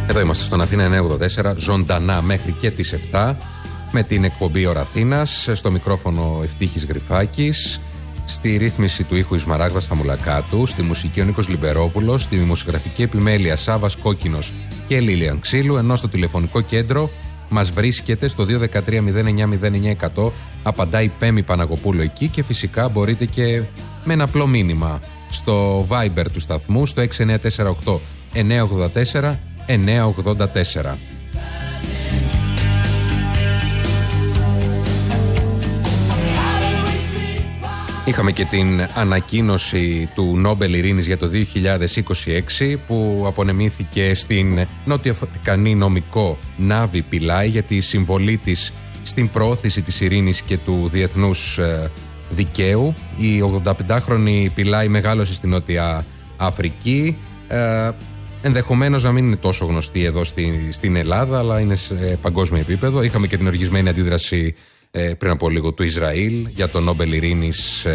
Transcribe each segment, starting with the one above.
Εδώ είμαστε στον Αθήνα 984, ζωντανά μέχρι και τις 7, με την εκπομπή Ώρα Αθήνας, στο μικρόφωνο Ευτύχης Γρυφάκης, στη ρύθμιση του ήχου Ισμαράγδα Σταμουλακάτου, στη μουσική ο Νίκος Λιμπερόπουλος, στη δημοσιογραφική επιμέλεια Σάββας Κόκκινος και Λίλιαν Ξύλου, ενώ στο τηλεφωνικό κέντρο μας βρίσκεται στο 213-09-09-100, απαντάει Πέμη Παναγοπούλου εκεί, και φυσικά μπορείτε και με ένα απλό μήνυμα στο Viber του σταθμού, στο 6948 984 984. Είχαμε και την ανακοίνωση του Νόμπελ Ειρήνης για το 2026, που απονεμήθηκε στην νότιο-αφρικανή νομικό Νάβη Πιλάι για τη συμβολή της στην προώθηση της ειρήνης και του διεθνούς δικαίου. Η 85χρονη Πιλάι μεγάλωσε στην Νότια Αφρική. Ενδεχομένως να μην είναι τόσο γνωστή εδώ στην Ελλάδα, αλλά είναι σε παγκόσμιο επίπεδο. Είχαμε και την οργισμένη αντίδραση πριν από λίγο του Ισραήλ για το Νόμπελ Ειρήνης.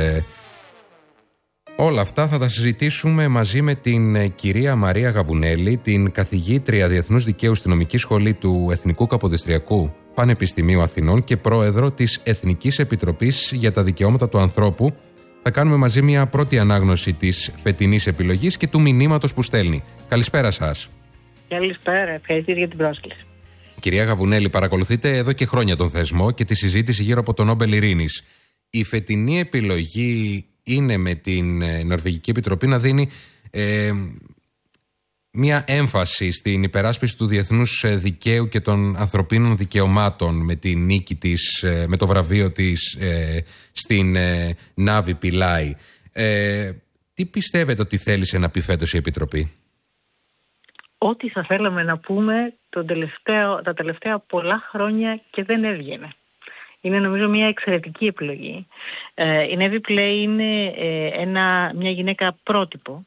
Όλα αυτά θα τα συζητήσουμε μαζί με την κυρία Μαρία Γαβουνέλη, την καθηγήτρια Διεθνούς Δικαίου στη Νομική Σχολή του Εθνικού Καποδιστριακού Πανεπιστημίου Αθηνών και πρόεδρο της Εθνικής Επιτροπής για τα Δικαιώματα του Ανθρώπου. Θα κάνουμε μαζί μια πρώτη ανάγνωση της φετινής επιλογής και του μηνύματος που στέλνει. Καλησπέρα σας. Καλησπέρα, ευχαριστώ για την πρόσκληση. Κυρία Γαβουνέλη, παρακολουθείτε εδώ και χρόνια τον θεσμό και τη συζήτηση γύρω από το Νόμπελ Ειρήνης. Η φετινή επιλογή είναι με την Νορβηγική Επιτροπή να δίνει μια έμφαση στην υπεράσπιση του διεθνούς δικαίου και των ανθρωπίνων δικαιωμάτων με τη νίκη της, με το βραβείο της στην Νάβη Πιλάι. Τι πιστεύετε ότι θέλησε να πει φέτος η Επιτροπή? Ό,τι θα θέλαμε να πούμε τα τελευταία πολλά χρόνια και δεν έβγαινε. Είναι νομίζω μια εξαιρετική επιλογή. Η Νάβη Πιλάι είναι μια γυναίκα πρότυπο.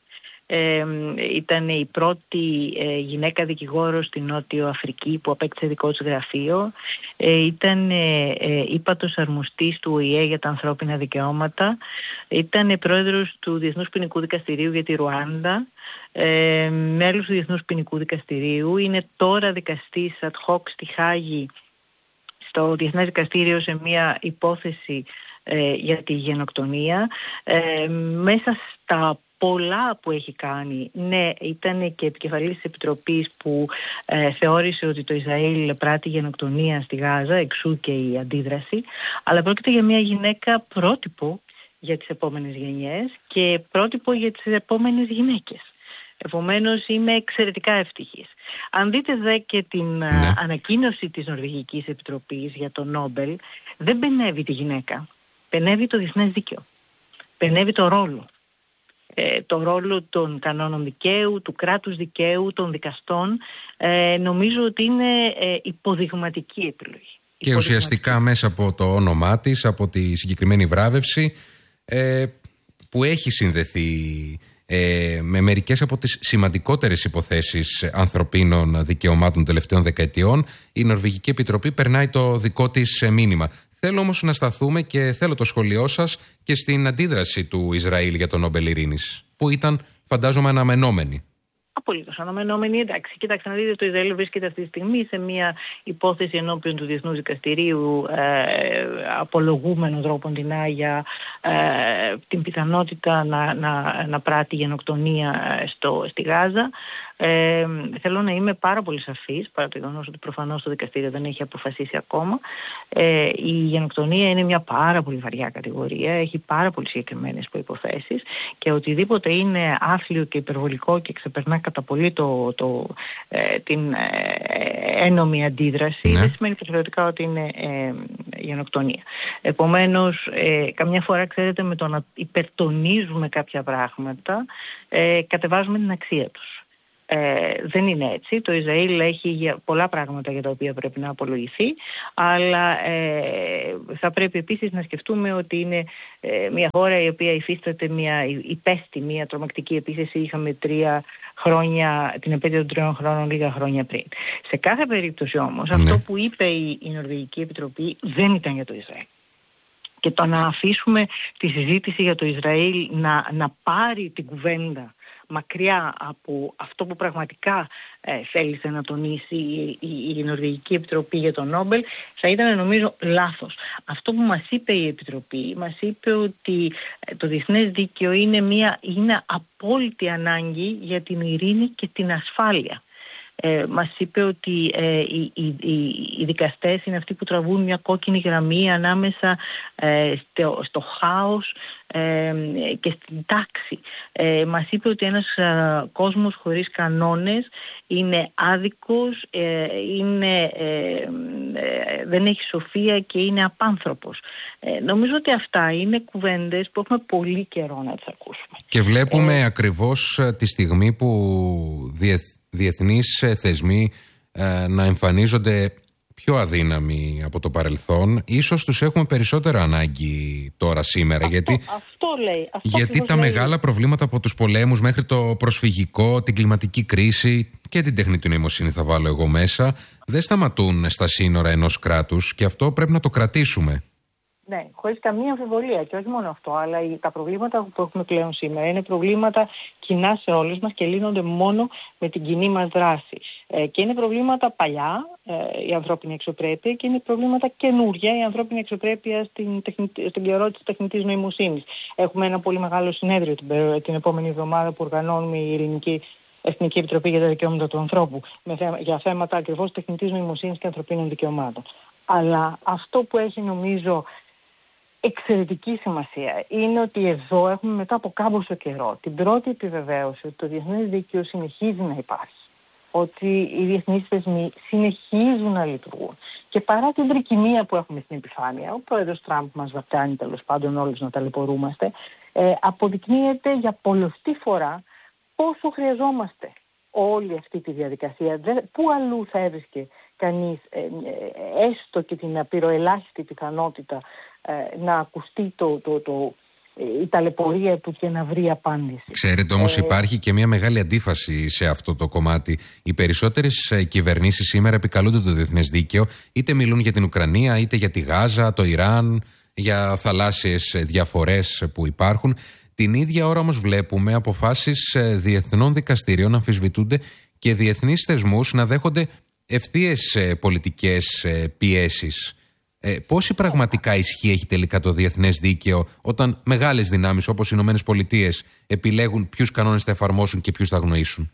Ήταν η πρώτη γυναίκα δικηγόρος στην Νότιο Αφρική που απέκτησε δικό της γραφείο. Ήταν ύπατος αρμοστής του ΟΗΕ για τα ανθρώπινα δικαιώματα. Ήταν πρόεδρος του Διεθνούς Ποινικού Δικαστηρίου για τη Ρουάντα. Μέλος του Διεθνούς Ποινικού Δικαστηρίου. Είναι τώρα δικαστής ad hoc στη Χάγη, στο Διεθνές Δικαστήριο, σε μια υπόθεση για τη γενοκτονία. Μέσα στα πολλά που έχει κάνει, ναι, ήταν και επικεφαλής της Επιτροπής που θεώρησε ότι το Ισραήλ πράττει γενοκτονία στη Γάζα, εξού και η αντίδραση, αλλά πρόκειται για μια γυναίκα πρότυπο για τις επόμενες γενιές και πρότυπο για τις επόμενες γυναίκες. Επομένως είμαι εξαιρετικά ευτυχής. Αν δείτε δε και την ανακοίνωση της Νορβηγικής Επιτροπής για το Νόμπελ, δεν πενεύει τη γυναίκα, πενεύει το διεθνές δίκαιο, πενεύει το ρόλο. Το ρόλο των κανόνων δικαίου, του κράτους δικαίου, των δικαστών. Νομίζω ότι είναι υποδειγματική επιλογή. Και ουσιαστικά μέσα από το όνομά της, από τη συγκεκριμένη βράβευση που έχει συνδεθεί με μερικές από τις σημαντικότερες υποθέσεις ανθρωπίνων δικαιωμάτων των τελευταίων δεκαετιών, η Νορβηγική Επιτροπή περνάει το δικό της μήνυμα. Θέλω όμως να σταθούμε και θέλω το σχολείο σας και στην αντίδραση του Ισραήλ για τον Νόμπελ Ειρήνης, που ήταν, φαντάζομαι, αναμενόμενη. Απολύτως αναμενόμενη, εντάξει. Κοιτάξτε να δείτε, το Ισραήλ βρίσκεται αυτή τη στιγμή σε μια υπόθεση ενώπιον του Διεθνούς Δικαστηρίου, απολογούμενο τρόπον την για την πιθανότητα να πράττει γενοκτονία στη Γάζα. Θέλω να είμαι πάρα πολύ σαφής, παρά το γεγονός ότι προφανώς το δικαστήριο δεν έχει αποφασίσει ακόμα. Η γενοκτονία είναι μια πάρα πολύ βαριά κατηγορία, έχει πάρα πολύ συγκεκριμένες προϋποθέσεις και οτιδήποτε είναι άθλιο και υπερβολικό και ξεπερνά κατά πολύ την ένομη αντίδραση, δεν σημαίνει υποχρεωτικά ότι είναι γενοκτονία. Επομένως, καμιά φορά, ξέρετε, με το να υπερτονίζουμε κάποια πράγματα, κατεβάζουμε την αξία τους. Δεν είναι έτσι. Το Ισραήλ έχει πολλά πράγματα για τα οποία πρέπει να απολογηθεί, αλλά θα πρέπει επίσης να σκεφτούμε ότι είναι μια χώρα η οποία υπέστη μια τρομακτική επίθεση. Είχαμε 3 χρόνια, την επέτειο των 3 χρόνων λίγα χρόνια πριν. Σε κάθε περίπτωση όμως, αυτό που είπε η Νορβηγική Επιτροπή δεν ήταν για το Ισραήλ. Και το να αφήσουμε τη συζήτηση για το Ισραήλ να πάρει την κουβέντα μακριά από αυτό που πραγματικά θέλησε να τονίσει η Νορβηγική Επιτροπή για τον Νόμπελ, θα ήταν νομίζω λάθος. Αυτό που μας είπε η Επιτροπή, μας είπε ότι το διεθνές δίκαιο είναι απόλυτη ανάγκη για την ειρήνη και την ασφάλεια. Μας είπε ότι οι δικαστές είναι αυτοί που τραβούν μια κόκκινη γραμμή ανάμεσα στο χάος και στην τάξη. Μας είπε ότι ένας κόσμος χωρίς κανόνες είναι άδικος, δεν έχει σοφία και είναι απάνθρωπος. Νομίζω ότι αυτά είναι κουβέντες που έχουμε πολύ καιρό να τις ακούσουμε. Και βλέπουμε ακριβώς τη στιγμή που διεθνείς θεσμοί να εμφανίζονται πιο αδύναμοι από το παρελθόν. Ίσως τους έχουμε περισσότερο ανάγκη τώρα σήμερα, γιατί τα μεγάλα προβλήματα από τους πολέμους μέχρι το προσφυγικό, την κλιματική κρίση και την τεχνητή νοημοσύνη θα βάλω εγώ μέσα, δεν σταματούν στα σύνορα ενός κράτους και αυτό πρέπει να το κρατήσουμε. Ναι, χωρίς καμία αμφιβολία, και όχι μόνο αυτό, αλλά τα προβλήματα που έχουμε πλέον σήμερα είναι προβλήματα κοινά σε όλους μας και λύνονται μόνο με την κοινή μας δράση. Και είναι προβλήματα παλιά, η ανθρώπινη αξιοπρέπεια, και είναι προβλήματα καινούρια, η ανθρώπινη αξιοπρέπεια στην καιρό της τεχνητής νοημοσύνης. Έχουμε ένα πολύ μεγάλο συνέδριο την επόμενη εβδομάδα που οργανώνουμε η Εθνική Επιτροπή για τα Δικαιώματα του Ανθρώπου για θέματα ακριβώς τεχνητής νοημοσύνης και ανθρωπίνων δικαιωμάτων. Αλλά αυτό που έχει νομίζω εξαιρετική σημασία είναι ότι εδώ έχουμε μετά από κάμποσο καιρό την πρώτη επιβεβαίωση ότι το διεθνές δίκαιο συνεχίζει να υπάρχει. Ότι οι διεθνείς θεσμοί συνεχίζουν να λειτουργούν. Και παρά την τρικυμία που έχουμε στην επιφάνεια, ο πρόεδρος Τραμπ μας βαπτάνει τέλος πάντων όλους να ταλαιπωρούμαστε, αποδεικνύεται για πολλωστή φορά πόσο χρειαζόμαστε όλη αυτή τη διαδικασία. Πού αλλού θα έβρισκε κανείς έστω και την απειροελάχιστη πιθανότητα να ακουστεί η ταλαιπωρία του και να βρει απάντηση. Ξέρετε όμως υπάρχει και μια μεγάλη αντίφαση σε αυτό το κομμάτι. Οι περισσότερες κυβερνήσεις σήμερα επικαλούνται το διεθνές δίκαιο, είτε μιλούν για την Ουκρανία, είτε για τη Γάζα, το Ιράν, για θαλάσσιες διαφορές που υπάρχουν. Την ίδια ώρα όμως βλέπουμε αποφάσεις διεθνών δικαστηρίων να αμφισβητούνται και διεθνείς θεσμούς να δέχονται ευθείες πολιτικές πιέσεις. Πόση πραγματικά ισχύ έχει τελικά το διεθνές δίκαιο όταν μεγάλες δυνάμεις όπως οι Ηνωμένες Πολιτείες επιλέγουν ποιους κανόνες θα εφαρμόσουν και ποιους θα αγνοήσουν?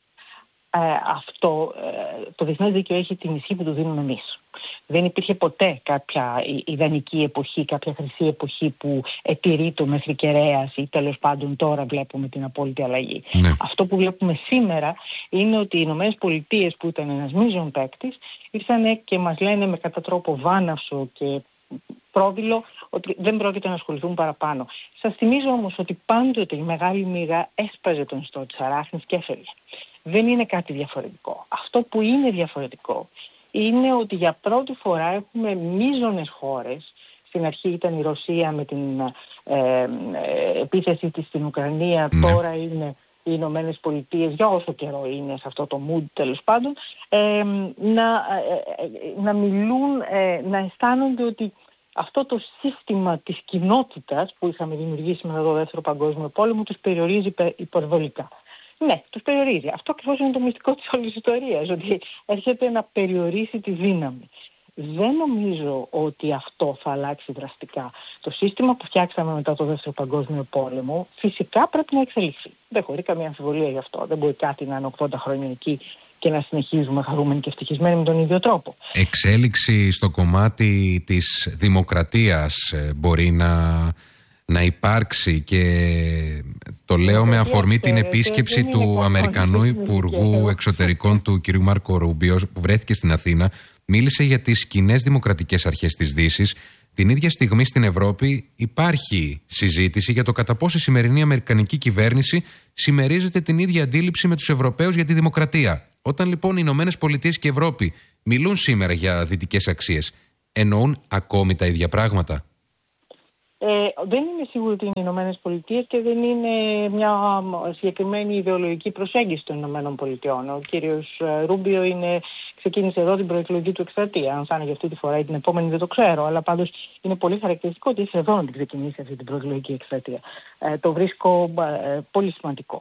Το διεθνές δίκαιο έχει την ισχύ που του δίνουμε εμείς. Δεν υπήρχε ποτέ κάποια ιδανική εποχή, κάποια χρυσή εποχή που ετηρεί το μέχρι κεραίας ή τέλος πάντων τώρα βλέπουμε την απόλυτη αλλαγή. Ναι. Αυτό που βλέπουμε σήμερα είναι ότι οι Ηνωμένες Πολιτείες, που ήταν ένας μείζον παίκτης, ήρθαν και μας λένε με κατά τρόπο βάναυσο και πρόδειλο ότι δεν πρόκειται να ασχοληθούν παραπάνω. Σας θυμίζω όμως ότι πάντοτε η μεγάλη μύγα έσπαζε τον ιστό της αράχνης και έφευγε. Δεν είναι κάτι διαφορετικό. Αυτό που είναι διαφορετικό είναι ότι για πρώτη φορά έχουμε μείζονες χώρες. Στην αρχή ήταν η Ρωσία με την επίθεση της στην Ουκρανία, τώρα είναι οι Ηνωμένες Πολιτείες, για όσο καιρό είναι σε αυτό το mood τέλος πάντων, να μιλούν, να αισθάνονται ότι αυτό το σύστημα της κοινότητας που είχαμε δημιουργήσει μετά το Δεύτερο Παγκόσμιο Πόλεμο τους περιορίζει υπερβολικά. Ναι, τους περιορίζει. Αυτό ακριβώς είναι το μυστικό της όλης ιστορίας, ότι έρχεται να περιορίσει τη δύναμη. Δεν νομίζω ότι αυτό θα αλλάξει δραστικά. Το σύστημα που φτιάξαμε μετά το Δεύτερο Παγκόσμιο Πόλεμο φυσικά πρέπει να εξελιχθεί. Δεν χωρεί καμία αμφιβολία γι' αυτό. Δεν μπορεί κάτι να είναι 80 χρόνια εκεί και να συνεχίζουμε χαρούμενοι και ευτυχισμένοι με τον ίδιο τρόπο. Εξέλιξη στο κομμάτι της δημοκρατίας μπορεί να υπάρξει, και το λέω με αφορμή την επίσκεψη του Αμερικανού Υπουργού Εξωτερικών του κ. Μάρκο Ρούμπιο που βρέθηκε στην Αθήνα. Μίλησε για τις κοινές δημοκρατικές αρχές της Δύσης. Την ίδια στιγμή στην Ευρώπη υπάρχει συζήτηση για το κατά πόσο η σημερινή αμερικανική κυβέρνηση συμμερίζεται την ίδια αντίληψη με τους Ευρωπαίους για τη δημοκρατία. Όταν λοιπόν οι Ηνωμένες Πολιτείες και η Ευρώπη μιλούν σήμερα για δυτικές αξίες, εννοούν ακόμη τα ίδια πράγματα? Δεν είμαι σίγουρη ότι είναι οι Ηνωμένες Πολιτείες και δεν είναι μια συγκεκριμένη ιδεολογική προσέγγιση των Ηνωμένων Πολιτειών. Ο κύριος Ρούμπιο ξεκίνησε εδώ την προεκλογική του εκστρατεία. Αν θα είναι για αυτή τη φορά ή την επόμενη δεν το ξέρω, αλλά πάντως είναι πολύ χαρακτηριστικό ότι ήρθε εδώ να την ξεκινήσει αυτή την προεκλογική εκστρατεία. Το βρίσκω πολύ σημαντικό.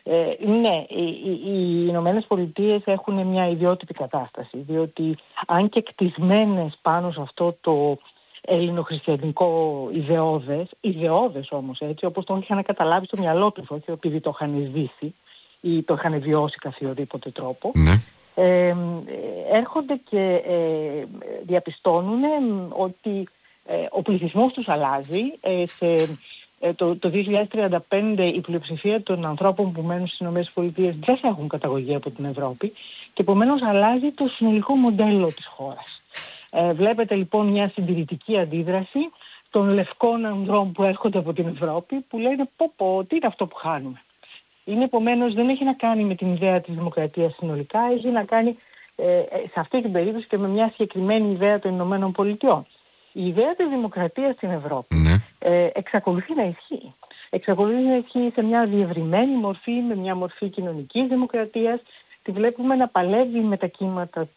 Ναι, οι Ηνωμένες Πολιτείες έχουν μια ιδιότυπη κατάσταση, διότι αν και κτισμένες πάνω σε αυτό το ελληνοχριστιανικό ιδεώδες όμως, έτσι, όπως το είχαν καταλάβει στο μυαλό τους, όχι επειδή το είχαν σβήσει ή το είχαν βιώσει καθιοδήποτε τρόπο, ναι. Έρχονται και διαπιστώνουν ότι ο πληθυσμός τους αλλάζει. Το 2035 η πλειοψηφία των ανθρώπων που μένουν στις ΗΠΑ δεν θα έχουν καταγωγή από την Ευρώπη και επομένως αλλάζει το συνολικό μοντέλο της χώρας. Βλέπετε λοιπόν μια συντηρητική αντίδραση των λευκών ανδρών που έρχονται από την Ευρώπη που λένε πω τι είναι αυτό που χάνουμε. Είναι επομένως δεν έχει να κάνει με την ιδέα της δημοκρατίας συνολικά, έχει να κάνει σε αυτή την περίπτωση και με μια συγκεκριμένη ιδέα των Ηνωμένων Πολιτειών. Η ιδέα της δημοκρατίας στην Ευρώπη εξακολουθεί να ισχύει. Εξακολουθεί να ισχύει σε μια διευρυμένη μορφή, με μια μορφή κοινωνικής δημοκρατίας. Τη βλέπουμε να παλεύει με τα κύματα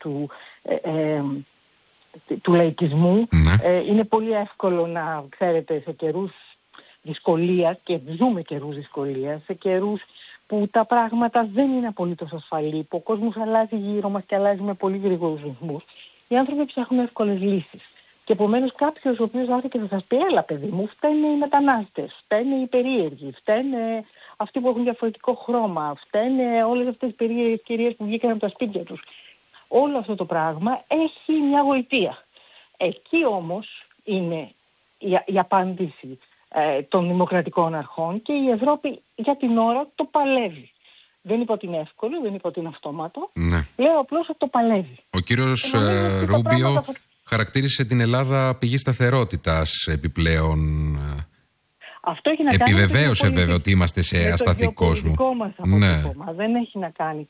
του λαϊκισμού. Είναι πολύ εύκολο να, ξέρετε, σε καιρούς δυσκολίας, και ζούμε καιρούς δυσκολίας, σε καιρούς που τα πράγματα δεν είναι απολύτως ασφαλή, που ο κόσμος αλλάζει γύρω μας και αλλάζει με πολύ γρήγορους ρυθμούς, οι άνθρωποι ψάχνουν εύκολες λύσεις. Και επομένως κάποιος ο οποίος άρχεται και θα σας πει, έλα παιδί μου, φταίνε οι μετανάστες, φταίνε οι περίεργοι, φταίνε αυτοί που έχουν διαφορετικό χρώμα, φταίνε όλες αυτές οι περίεργες κυρίες που βγήκαν από τα σπίτια τους. Όλο αυτό το πράγμα έχει μια γοητεία. Εκεί όμως είναι η απάντηση των δημοκρατικών αρχών και η Ευρώπη για την ώρα το παλεύει. Δεν είπα ότι είναι εύκολο, δεν είπα ότι είναι αυτόματο. Ναι. Λέω απλώς ότι το παλεύει. Ο κύριος Ρούμπιο χαρακτήρισε την Ελλάδα πηγή σταθερότητας επιπλέον. Αυτό έχει να κάνει. Επιβεβαίωσε βέβαια ότι είμαστε σε ασταθή κόσμο. Το μας αποτύπωμα. Δεν έχει να κάνει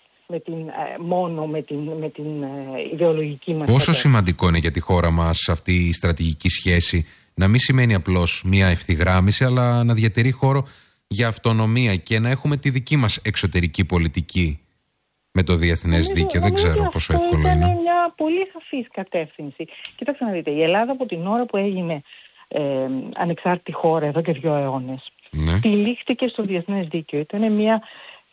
μόνο με την ιδεολογική μας. Πόσο σημαντικό είναι για τη χώρα μας αυτή η στρατηγική σχέση να μην σημαίνει απλώς μια ευθυγράμμιση, αλλά να διατηρεί χώρο για αυτονομία και να έχουμε τη δική μας εξωτερική πολιτική με το διεθνές δίκαιο. Δεν ξέρω πόσο εύκολο είναι. Είναι μια πολύ σαφής κατεύθυνση. Κοιτάξτε να δείτε, η Ελλάδα από την ώρα που έγινε ανεξάρτητη χώρα εδώ και 2 αιώνες, τυλίχθηκε στο διεθνές δίκαιο. Ήταν μια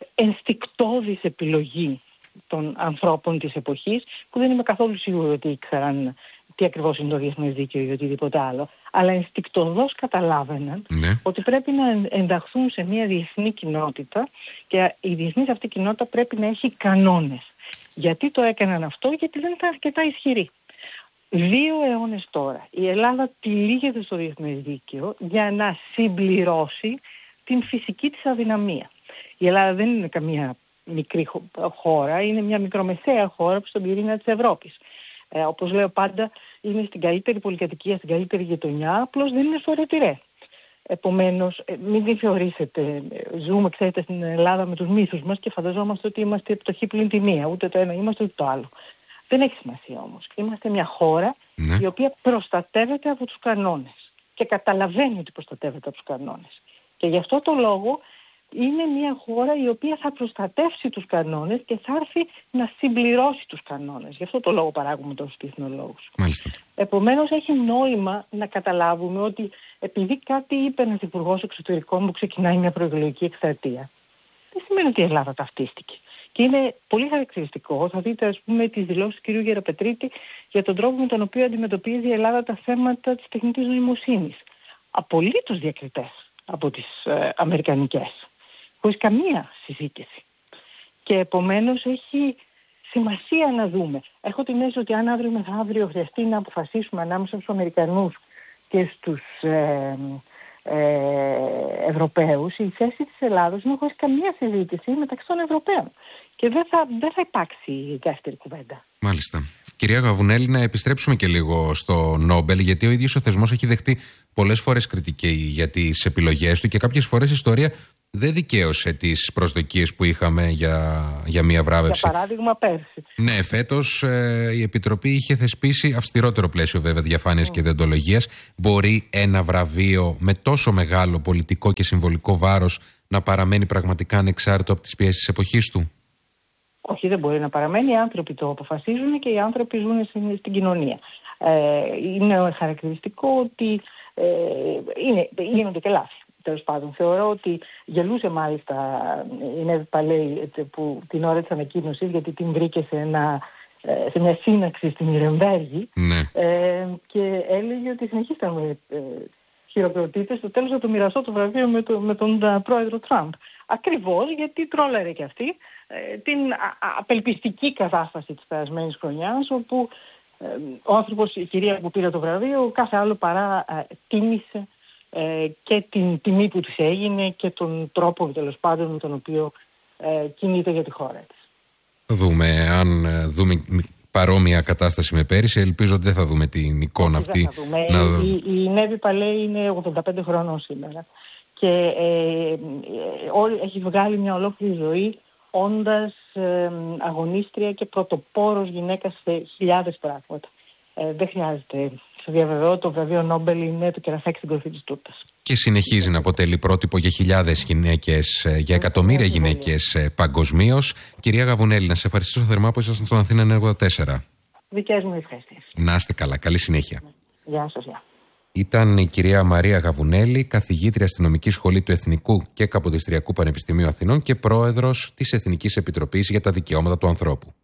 ενστικτώδης επιλογή των ανθρώπων της εποχής, που δεν είμαι καθόλου σίγουρη ότι ήξεραν τι ακριβώς είναι το διεθνές δίκαιο ή οτιδήποτε άλλο, αλλά ενστικτωδώς καταλάβαιναν ότι πρέπει να ενταχθούν σε μια διεθνή κοινότητα και η διεθνής αυτή κοινότητα πρέπει να έχει κανόνες. Γιατί το έκαναν αυτό? Γιατί δεν ήταν αρκετά ισχυροί. 2 αιώνες τώρα η Ελλάδα τυλίγεται στο διεθνές δίκαιο για να συμπληρώσει την φυσική της αδυναμία. Η Ελλάδα δεν είναι καμία μικρή χώρα, είναι μια μικρομεσαία χώρα στον πυρήνα της Ευρώπης. Όπως λέω πάντα, είναι στην καλύτερη πολυκατοικία, στην καλύτερη γειτονιά, απλώς δεν είναι στο ρετυρέ. Επομένως, μην τη θεωρήσετε, ζούμε, ξέρετε, στην Ελλάδα με τους μύθους μας και φανταζόμαστε ότι είμαστε πτωχοί πλην τη μία, ούτε το ένα είμαστε ούτε το άλλο. Δεν έχει σημασία όμως. Είμαστε μια χώρα η οποία προστατεύεται από τους κανόνες και καταλαβαίνει ότι προστατεύεται από τους κανόνες. Και γι' αυτό το λόγο είναι μια χώρα η οποία θα προστατεύσει τους κανόνες και θα έρθει να συμπληρώσει τους κανόνες. Γι' αυτό το λόγο παράγουμε τόσους πιθανολόγους. Επομένως έχει νόημα να καταλάβουμε ότι επειδή κάτι είπε ένας υπουργός εξωτερικών που ξεκινάει μια προεκλογική εκστρατεία, δεν σημαίνει ότι η Ελλάδα ταυτίστηκε. Και είναι πολύ χαρακτηριστικό, θα δείτε ας πούμε τις δηλώσεις του κ. Γεραπετρίτη για τον τρόπο με τον οποίο αντιμετωπίζει η Ελλάδα τα θέματα της τεχνητής νοημοσύνης. Απολύτως διακριτές από τις αμερικανικές, χωρίς καμία συζήτηση. Και επομένως έχει σημασία να δούμε. Έχω την αίσθηση ότι αν αύριο μεθαύριο χρειαστεί να αποφασίσουμε ανάμεσα στους Αμερικανούς και στους Ευρωπαίους, η θέση της Ελλάδος είναι χωρίς καμία συζήτηση μεταξύ των Ευρωπαίων. Και δεν θα υπάρξει δεύτερη κουβέντα. Μάλιστα. Κυρία Γαβουνέλη, να επιστρέψουμε και λίγο στο Νόμπελ, γιατί ο ίδιος ο θεσμός έχει δεχτεί πολλές φορές κριτική για τις επιλογές του και κάποιες φορές η ιστορία δεν δικαίωσε τις προσδοκίες που είχαμε για μία βράβευση. Για παράδειγμα πέρσι. Ναι, φέτος η Επιτροπή είχε θεσπίσει αυστηρότερο πλαίσιο βέβαια διαφάνειας και διοντολογίας. Μπορεί ένα βραβείο με τόσο μεγάλο πολιτικό και συμβολικό βάρος να παραμένει πραγματικά ανεξάρτητο από τις πιέσεις της εποχής του? Όχι, δεν μπορεί να παραμένει. Οι άνθρωποι το αποφασίζουν και οι άνθρωποι ζουν στην κοινωνία. Είναι χαρακτηριστικό ότι γίνονται και λάθη. τέλος πάντων. Θεωρώ ότι γελούσε μάλιστα η Νέβη Παλέη που την ώρα της ανακοίνωσης, γιατί την βρήκε σε μια σύναξη στην Νιρεμβέργη, και έλεγε ότι συνεχίστε με χειροκροτείτε, στο τέλος θα το μοιραστώ το βραβείο με τον πρόεδρο Τραμπ. Ακριβώς γιατί τρόλαρε και αυτή την απελπιστική κατάσταση της περασμένης χρονιάς, όπου ο άνθρωπος, η κυρία που πήρε το βραβείο, κάθε άλλο παρά τίμησε και την τιμή που της έγινε και τον τρόπο, τέλος πάντων, με τον οποίο κινείται για τη χώρα της. Αν δούμε παρόμοια κατάσταση με πέρυσι, ελπίζω ότι δεν θα δούμε την εικόνα αυτή. Η Νέβη Παλέη είναι 85 χρονών σήμερα και έχει βγάλει μια ολόκληρη ζωή όντας αγωνίστρια και πρωτοπόρος γυναίκα σε χιλιάδες πράγματα. Δεν χρειάζεται, σε διαβεβαιώ, το βραβείο Νόμπελ είναι το κεραφάκι στην κορφή της τούρτας. Και συνεχίζει να αποτελεί πρότυπο για χιλιάδες γυναίκες, για εκατομμύρια γυναίκες παγκοσμίως. Κυρία Γαβουνέλη, να σε ευχαριστήσω θερμά που ήσασταν στον Αθήνα 94. Δικές μου ευχαριστίες. Να είστε καλά. Καλή συνέχεια. Γεια σας. Γεια. Ήταν η κυρία Μαρία Γαβουνέλη, καθηγήτρια στη Νομική Σχολή του Εθνικού και Καποδιστριακού Πανεπιστημίου Αθηνών και πρόεδρος της Εθνικής Επιτροπής για τα Δικαιώματα του Ανθρώπου.